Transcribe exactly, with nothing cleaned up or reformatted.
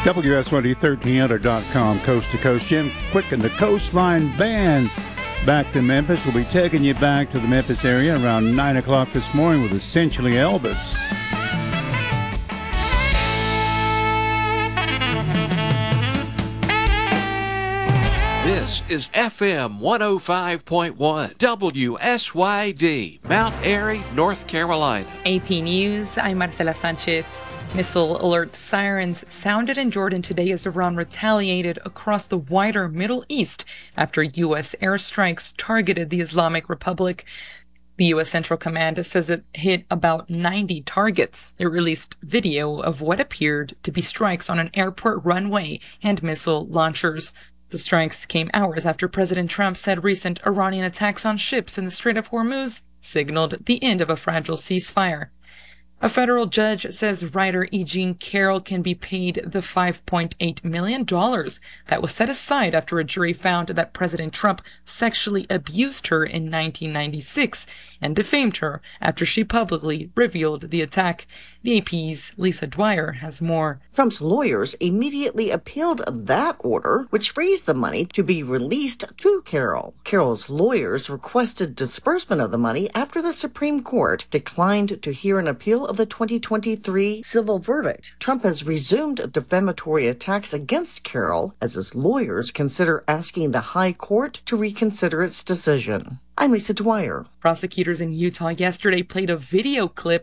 W S one D thirteen hundred dot com, coast to coast. Jim Quick and the Coastline Band back to Memphis. We'll be taking you back to the Memphis area around nine o'clock this morning with Essentially Elvis. This is F M one oh five point one, W S Y D, Mount Airy, North Carolina. A P News, I'm Marcela Sanchez. Missile alert sirens sounded in Jordan today as Iran retaliated across the wider Middle East after U S airstrikes targeted the Islamic Republic. The U S Central Command says it hit about ninety targets. It released video of what appeared to be strikes on an airport runway and missile launchers. The strikes came hours after President Trump said recent Iranian attacks on ships in the Strait of Hormuz signaled the end of a fragile ceasefire. A federal judge says writer E. Jean Carroll can be paid the five point eight million dollars that was set aside after a jury found that President Trump sexually abused her in nineteen ninety-six and defamed her after she publicly revealed the attack. The A P's Lisa Dwyer has more. Trump's lawyers immediately appealed that order, which frees the money to be released to Carroll. Carroll's lawyers requested disbursement of the money after the Supreme Court declined to hear an appeal of the twenty twenty-three civil verdict. Trump has resumed defamatory attacks against Carroll as his lawyers consider asking the High Court to reconsider its decision. I'm Lisa Dwyer. Prosecutors in Utah yesterday played a video clip